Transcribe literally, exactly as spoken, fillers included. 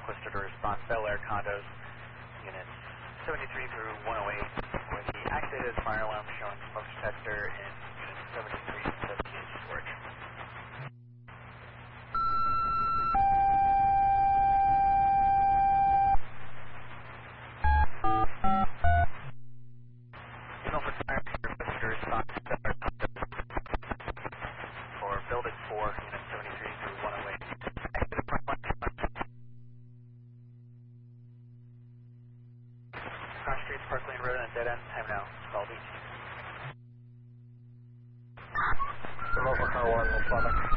requested to respond Bel Air condos, units seventy-three through one oh eight, where the activated fire alarm showing smoke detector in units seventy-three and seventy-eight storage. Signal for fire requested to respond Bel Air condos for building four, units seventy-three through one oh eight. Activated fire alarm Cross Street, Park Lane Road, and dead end. Time now. Call Beach. Remote for car one, Republic.